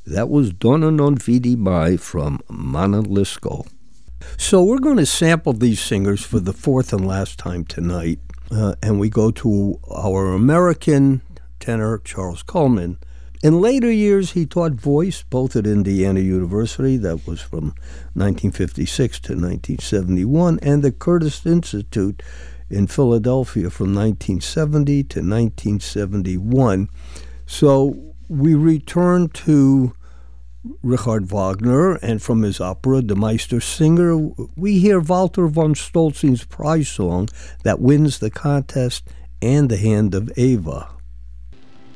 That was Donna non vidi mai from Mana Lisco. So we're going to sample these singers for the fourth and last time tonight. And we go to our American tenor, Charles Coleman. In later years, he taught voice both at Indiana University, that was from 1956 to 1971, and the Curtis Institute in Philadelphia from 1970 to 1971. So we return to Richard Wagner, and from his opera, Der Meistersinger, we hear Walter von Stolzing's prize song that wins the contest and the Hand of Eva.